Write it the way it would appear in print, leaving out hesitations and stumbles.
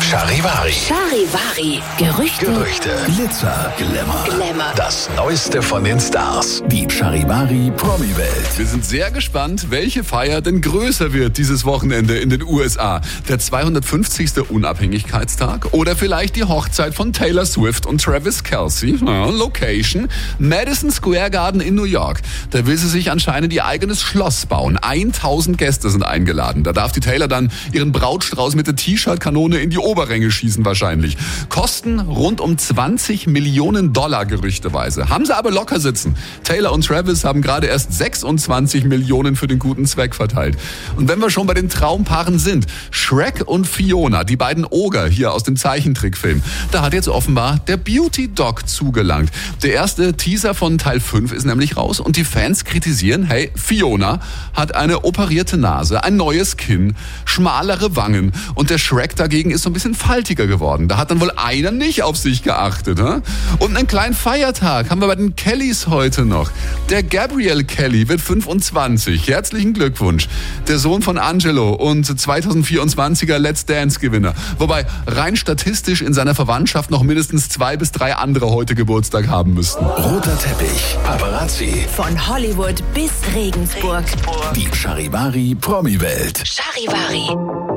Charivari. Charivari. Gerüchte. Glitzer, Glamour. Das Neueste von den Stars. Die Charivari Promi-Welt. Wir sind sehr gespannt, welche Feier denn größer wird dieses Wochenende in den USA. Der 250. Unabhängigkeitstag oder vielleicht die Hochzeit von Taylor Swift und Travis Kelce. Ja, Location: Madison Square Garden in New York. Da will sie sich anscheinend ihr eigenes Schloss bauen. 1000 Gäste sind eingeladen. Da darf die Taylor dann ihren Brautstrauß mit der T-Shirt-Kanone in die Oberränge schießen wahrscheinlich. Kosten rund um $20 Millionen gerüchteweise. Haben sie aber locker sitzen. Taylor und Travis haben gerade erst 26 Millionen für den guten Zweck verteilt. Und wenn wir schon bei den Traumpaaren sind, Shrek und Fiona, die beiden Oger hier aus dem Zeichentrickfilm, da hat jetzt offenbar der Beauty-Doc zugelangt. Der erste Teaser von Teil 5 ist nämlich raus und die Fans kritisieren, hey, Fiona hat eine operierte Nase, ein neues Kinn, schmalere Wangen und der Shrek dagegen ist so ein bisschen faltiger geworden. Da hat dann wohl einer nicht auf sich geachtet. He? Und einen kleinen Feiertag haben wir bei den Kellys heute noch. Der Gabriel Kelly wird 25. Herzlichen Glückwunsch. Der Sohn von Angelo und 2024er Let's Dance-Gewinner. Wobei rein statistisch in seiner Verwandtschaft noch mindestens 2 bis 3 andere heute Geburtstag haben müssten. Roter Teppich, Paparazzi. Von Hollywood bis Regensburg. Die Charivari Promi-Welt. Charivari.